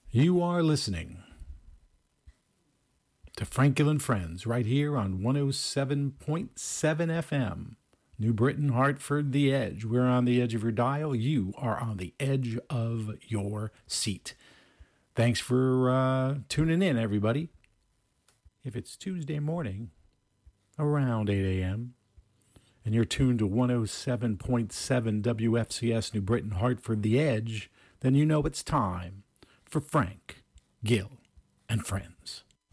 You are listening to Frank Gill and Friends right here on 107.7 FM. New Britain, Hartford, The Edge. We're on the edge of your dial. You are on the edge of your seat. Thanks for tuning in, everybody. If it's Tuesday morning around 8 a.m. and you're tuned to 107.7 WFCS New Britain, Hartford, The Edge, then you know it's time for Frank, Gill, and Friends.